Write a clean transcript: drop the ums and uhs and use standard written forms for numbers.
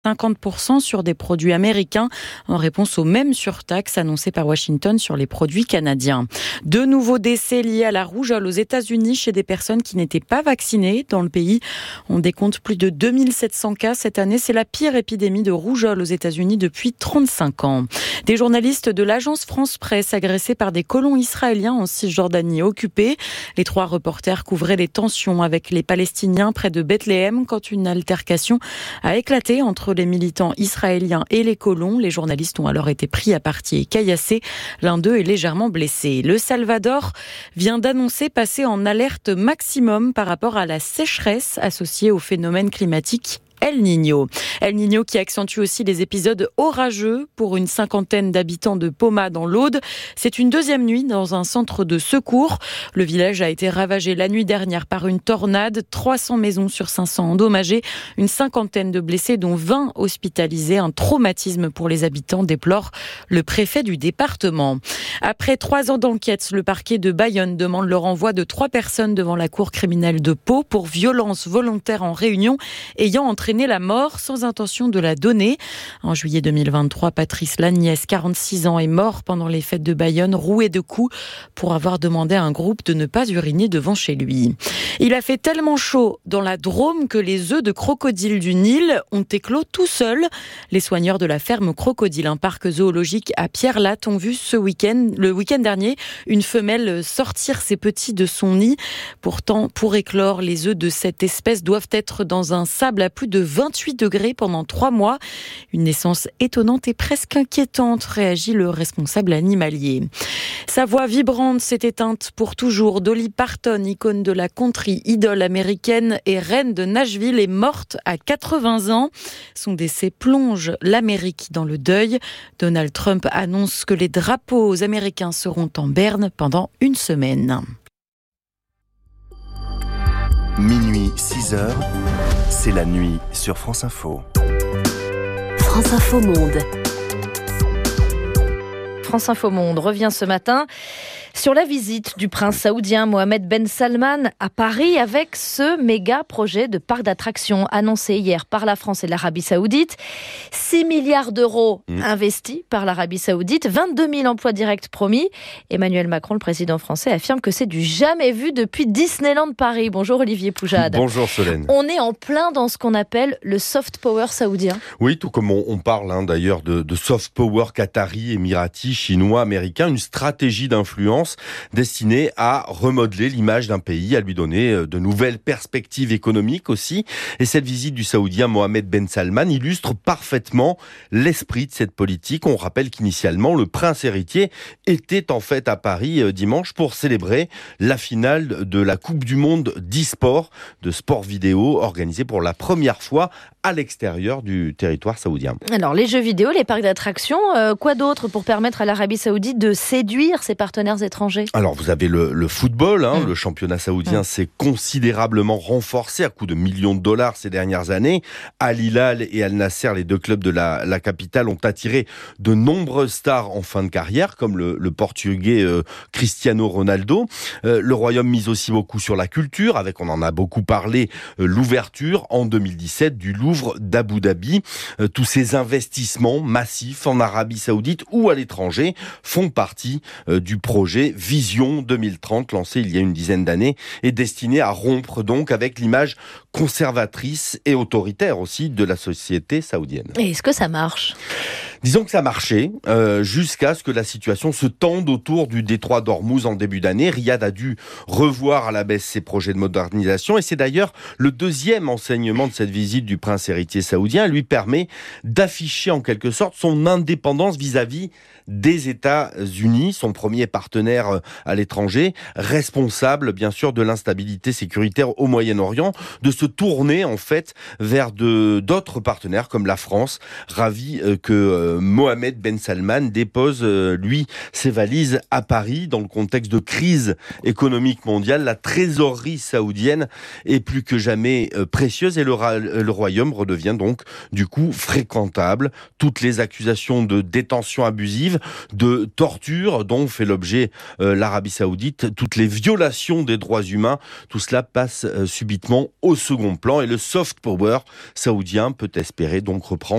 50% sur des produits américains en réponse aux mêmes surtaxes annoncées par Washington sur les produits canadiens. 2 nouveaux décès liés à la rougeole aux États-Unis chez des personnes qui n'étaient pas vaccinées dans le pays. On décompte plus de 2700 cas cette année. C'est la pire épidémie de rougeole aux États-Unis depuis 35 ans. Des journalistes de l'agence France Presse agressés par des colons israéliens en Cisjordanie occupée. Les 3 reporters couvraient les tensions avec les Palestiniens près de Bethléem quand une altercation a éclaté entre les militants israéliens et les colons. Les journalistes ont alors été pris à partie et caillassés. L'un d'eux est légèrement blessé. Le Salvador vient d'annoncer passer en alerte maximum par rapport à la sécheresse associée au phénomène climatique El Niño. El Niño qui accentue aussi les épisodes orageux pour une 50aine d'habitants de Poma dans l'Aude. C'est une 2e nuit dans un centre de secours. Le village a été ravagé la nuit dernière par une tornade. 300 maisons sur 500 endommagées. Une 50aine de blessés dont 20 hospitalisés. Un traumatisme pour les habitants, déplore le préfet du département. Après 3 ans d'enquête, le parquet de Bayonne demande le renvoi de 3 personnes devant la cour criminelle de Pau pour violence volontaire en réunion ayant entraîné la mort sans intention de la donner. En juillet 2023, Patrice Lagnès, 46 ans, est mort pendant les fêtes de Bayonne, roué de coups pour avoir demandé à un groupe de ne pas uriner devant chez lui. Il a fait tellement chaud dans la Drôme que les œufs de crocodile du Nil ont éclos tout seuls. Les soigneurs de la ferme Crocodile, un parc zoologique à Pierre-Latte, ont vu le week-end dernier une femelle sortir ses petits de son nid. Pourtant, pour éclore, les œufs de cette espèce doivent être dans un sable à plus de 28 degrés pendant 3 mois. Une naissance étonnante et presque inquiétante, réagit le responsable animalier. Sa voix vibrante s'est éteinte pour toujours. Dolly Parton, icône de la country, idole américaine et reine de Nashville, est morte à 80 ans. Son décès plonge l'Amérique dans le deuil. Donald Trump annonce que les drapeaux américains seront en berne pendant une semaine. Minuit, 6 heures, c'est la nuit sur France Info. France Info Monde. France Info Monde revient ce matin sur la visite du prince saoudien Mohammed Ben Salman à Paris avec ce méga projet de parc d'attractions annoncé hier par la France et l'Arabie Saoudite. 6 milliards d'euros investis par l'Arabie Saoudite, 22 000 emplois directs promis. Emmanuel Macron, le président français, affirme que c'est du jamais vu depuis Disneyland Paris. Bonjour Olivier Poujade. Bonjour Solène. On est en plein dans ce qu'on appelle le soft power saoudien. Oui, tout comme on parle d'ailleurs de soft power qatari, émirati, chinois, américain, une stratégie d'influence destinée à remodeler l'image d'un pays, à lui donner de nouvelles perspectives économiques aussi. Et cette visite du Saoudien Mohammed Ben Salman illustre parfaitement l'esprit de cette politique. On rappelle qu'initialement, le prince héritier était en fait à Paris dimanche pour célébrer la finale de la Coupe du Monde d'e-sport, de sport vidéo, organisée pour la première fois à l'extérieur du territoire saoudien. Alors, les jeux vidéo, les parcs d'attractions, quoi d'autre pour permettre à l'Arabie Saoudite de séduire ses partenaires étrangers ? Alors, vous avez le football, le championnat saoudien s'est considérablement renforcé à coups de millions de dollars ces dernières années. Al Hilal et Al Nasser, les 2 clubs de la capitale, ont attiré de nombreuses stars en fin de carrière, comme le portugais Cristiano Ronaldo. Le Royaume mise aussi beaucoup sur la culture, avec, on en a beaucoup parlé, l'ouverture en 2017 du Louvre d'Abu Dhabi. Tous ces investissements massifs en Arabie Saoudite ou à l'étranger font partie du projet Vision 2030, lancé il y a une dizaine d'années, et destiné à rompre donc avec l'image conservatrice et autoritaire aussi de la société saoudienne. Et est-ce que ça marche ? Disons que ça marchait jusqu'à ce que la situation se tende autour du détroit d'Ormuz en début d'année. Riyad a dû revoir à la baisse ses projets de modernisation et c'est d'ailleurs le 2e enseignement de cette visite du prince héritier saoudien. Elle lui permet d'afficher en quelque sorte son indépendance vis-à-vis des États-Unis, son premier partenaire à l'étranger, responsable bien sûr de l'instabilité sécuritaire au Moyen-Orient, de se tourner en fait vers d'autres partenaires comme la France, ravi que Mohamed Ben Salman dépose, lui, ses valises à Paris. Dans le contexte de crise économique mondiale, la trésorerie saoudienne est plus que jamais précieuse et le royaume redevient donc du coup fréquentable. Toutes les accusations de détention abusive, de torture dont fait l'objet l'Arabie Saoudite, toutes les violations des droits humains, tout cela passe subitement au second plan et le soft power saoudien peut espérer donc reprendre